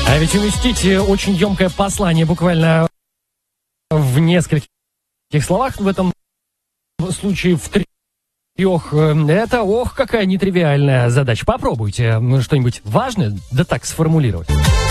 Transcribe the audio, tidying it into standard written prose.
А ведь уместить очень емкое послание буквально в нескольких словах, в этом случае в трех, это ох, какая нетривиальная задача. Попробуйте что-нибудь важное, да так сформулировать.